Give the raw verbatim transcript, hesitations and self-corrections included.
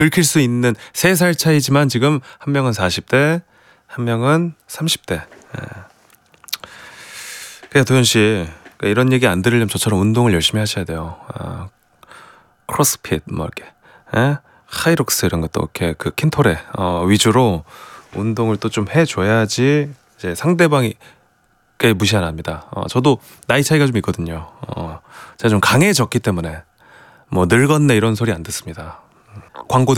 긁힐 수 있는 세 살 차이지만 지금 한 명은 사십 대, 한 명은 삼십 대. 예. 그러니까 도현 씨, 그러니까 이런 얘기 안 들으려면 저처럼 운동을 열심히 하셔야 돼요. 아, 크로스핏 뭐 이렇게, 예? 하이록스 이런 것도 이렇게 그 킨토레 어, 위주로 운동을 또 좀 해줘야지 이제 상대방이 꽤 무시 안 합니다. 어, 저도 나이 차이가 좀 있거든요. 어, 제가 좀 강해졌기 때문에 뭐 늙었네 이런 소리 안 듣습니다. 광고 듣고